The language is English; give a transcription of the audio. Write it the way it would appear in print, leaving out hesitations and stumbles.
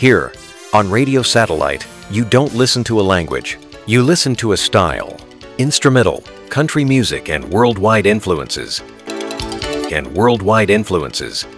Here, on Radio Satellite, you don't listen to a language, you listen to a style. Instrumental, country music, and worldwide influences.